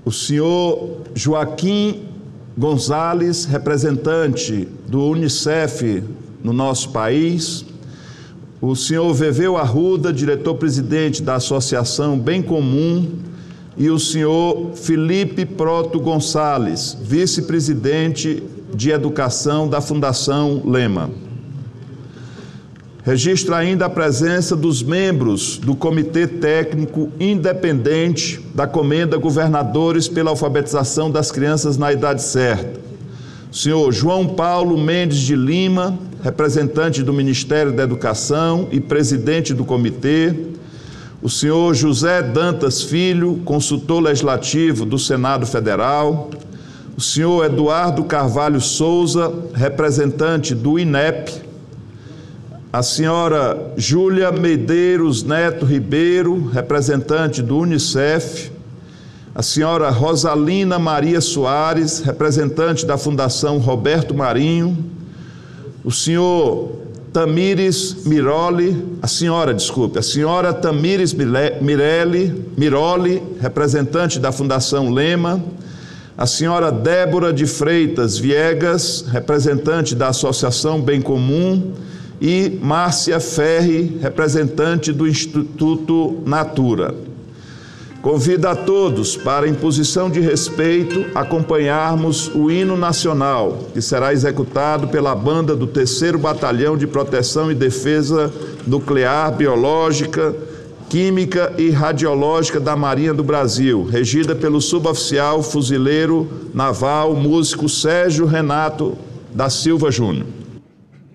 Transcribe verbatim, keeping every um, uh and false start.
o senhor Joaquim Gonzalez, representante do Unicef no nosso país, o senhor Veveu Arruda, diretor-presidente da Associação Bem Comum, e o senhor Felipe Proto Gonçalves, vice-presidente de Educação da Fundação Lema. Registro ainda a presença dos membros do Comitê Técnico Independente da Comenda Governadores pela Alfabetização das Crianças na Idade Certa. O senhor João Paulo Mendes de Lima, representante do Ministério da Educação e presidente do comitê. O senhor José Dantas Filho, consultor legislativo do Senado Federal. O senhor Eduardo Carvalho Souza, representante do I N E P. A senhora Júlia Medeiros Neto Ribeiro, representante do Unicef. A senhora Rosalina Maria Soares, representante da Fundação Roberto Marinho. O senhor Tamires Miroli, a senhora, desculpe, a senhora Tamires Mirelli, Miroli, representante da Fundação Lema. A senhora Débora de Freitas Viegas, representante da Associação Bem Comum. E Márcia Ferri, representante do Instituto Natura. Convido a todos para, em posição de respeito, acompanharmos o hino nacional, que será executado pela banda do terceiro Batalhão de Proteção e Defesa Nuclear, Biológica, Química e Radiológica da Marinha do Brasil, regida pelo suboficial fuzileiro naval músico Sérgio Renato da Silva Júnior.